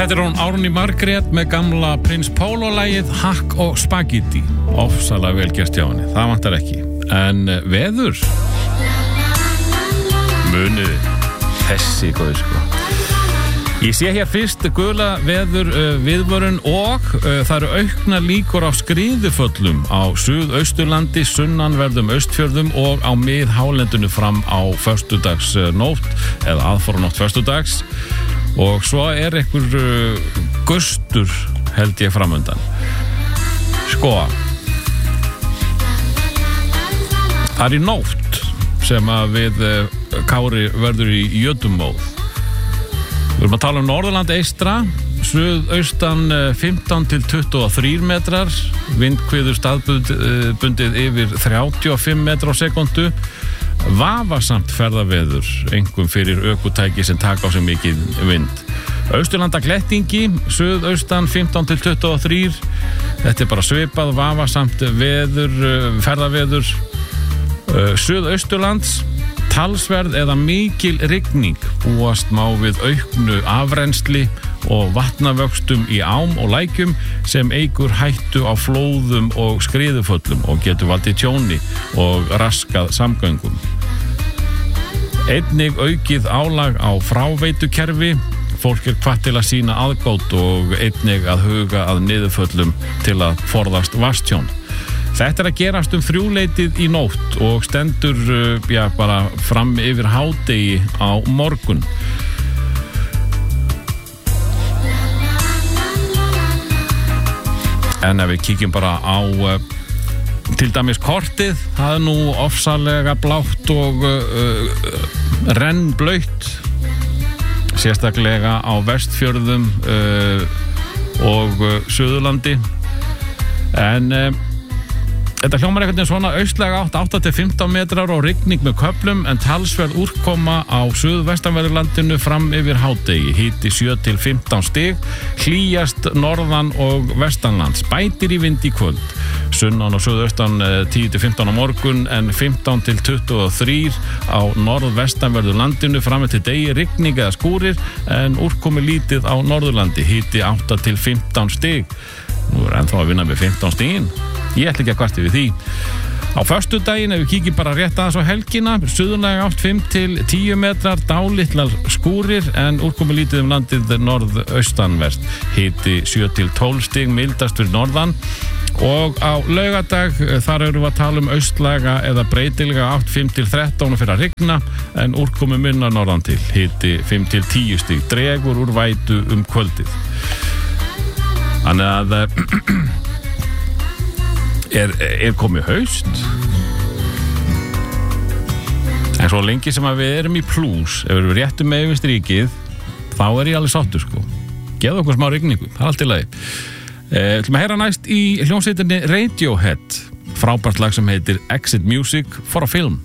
Þetta hún Árný Margrét með gamla Prins Pólo-lagið Hakk og Spagetti. Ofsalega vel gert hjá henni, það vantar ekki. En veður? Munið þessi góði sko. Ég sé hér fyrst gula veður viðvörun og það eru aukna líkur á skriðuföllum á suðausturlandi, sunnanverðum austfjörðum og á miðhálendinu fram á föstudagsnótt eða aðfaranótt föstudags. Og svo einhver gustur held ég framundan. Sko, það í nótt sem að við Kári verður í jötumóð. Við erum að tala Norðurland eystra, suðaustan 15 til 23 metrar, vindhviður staðbundið yfir 35 metrar á sekundu. Vafasamt ferðaveður, einkum fyrir ökutæki sem taka á sig mikið vind. Austurlanda glettingi, suðaustan 15 til 23. Þetta bara svipað, vafasamt ferðaveður. Suðausturlands, talsverð eða mikil rigning, búast má við auknu afrennsli og vatnavöxtum í ám og lækjum sem eykur hættu á flóðum og skriðuföllum og getur valdið tjóni og raskað samgöngum. Einnig aukið álag á fráveitukerfi, fólk hvatt til að sýna aðgát og einnig að huga að niðurföllum til að forðast vatnstjón. Þetta að gerast 3:00 í nótt og stendur bara fram yfir hádegi á morgun. En ef við kíkjum bara á til dæmis kortið, það nú ofsalega blátt og rennblautt, sérstaklega á Vestfjörðum og Suðurlandi. En þetta hljómar einhvern veginn svona austlæga átt 8 til 15 metrar og rigning með köflum en talsverð úrkoma á suðvestanverðurlandinu fram yfir hádegi. Hiti 7 til 15 stig, hlýjast norðan og vestanlands, bætir í vind í kvöld. Sunnan og suðaustan 10 til 15 á morgun en 15 til 23 á norðvestanverðurlandinu fram til degi, rigning eða skúrir en úrkomi lítið á Norðurlandi, hiti 8 til 15 stig. Nú ennþá að vinna með 15 stigin. Ég ætla ekki að kvarta við því. Á föstudaginn, ef við kíkjum bara rétt aðeins á helgina, suðurlega átt 5 til 10 metrar, dálitlar skúrir en úrkomi lítið landið norðaustanvert. Hiti 7 til 12 stig, mildast fyrir norðan. Og á laugardag, þar erum við að tala austlæga eða breytilega átt 5 til 13 fyrir að rigna en úrkomi minna norðan til. Hiti 5 til 10 stig, dregur úr vætu kvöldið. Þannig að er komið haust en svo lengi sem að við erum í plús, ef við erum réttum með yfir strikið, þá ég alveg sáttur sko. Geðu okkur smá rigningu, það allt í lagi. Við ætlum að heyra næst í hljómsveitinni Radiohead, frábært lag sem heitir Exit Music for a Film.